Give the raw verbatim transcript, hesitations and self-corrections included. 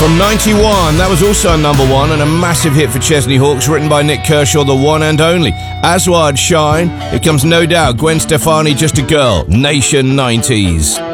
From ninety-one, that was also a number one and a massive hit for Chesney Hawkes, written by Nick Kershaw, the one and only. Aswad Shine. Here comes No Doubt, Gwen Stefani, Just a Girl, Nation nineties.